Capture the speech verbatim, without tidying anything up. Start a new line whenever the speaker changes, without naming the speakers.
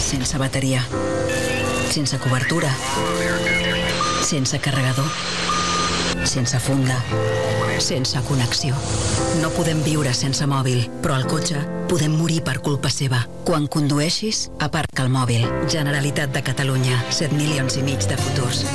sense bateria, sense cobertura, sense carregador, sense funda, sense connexió. No podem viure sense mòbil, però al cotxe podem morir per culpa seva. Quan condueixis, aparca el mòbil. Generalitat de Catalunya, set milions i mig de futurs.